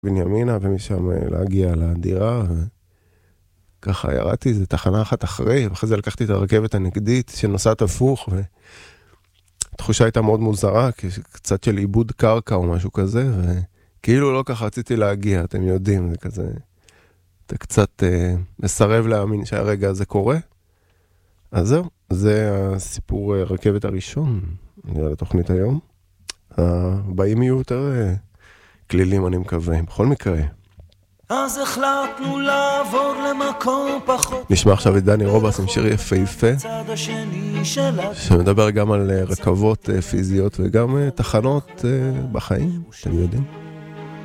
בנימינה, ומשם להגיע לדירה, וככה ירדתי, איזה תחנה אחת אחרי, ואחרי זה לקחתי את הרכבת הנגדית, שנוסעת הפוך, והתחושה הייתה מאוד מוזרה, קצת של עיבוד קרקע או משהו כזה, וכאילו לא ככה רציתי להגיע, אתם יודעים, זה כזה, אתה קצת מסרב להאמין שהרגע הזה קורה, אז זהו, זה הסיפור הרכבת הראשון, לתוכנית היום. הבאים יהיו יותר כלילים, אני מקווה, בכל מקרה. אז החלטנו לעבור למקום פחות. נשמע עכשיו את דני רובס עם שיר יפהפה, שמדבר גם על רכבות פיזיות וגם תחנות בחיים, אתם יודעים.